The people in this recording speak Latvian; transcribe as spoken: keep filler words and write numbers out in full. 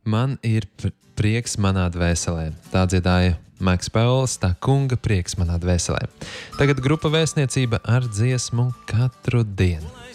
Man ir pr- prieks manā dvēselē. Tā dziedāja Maiks Pauls, tā kunga prieks manā dvēselē. Tagad grupa Vēstniecība ar dziesmu Katru dienu.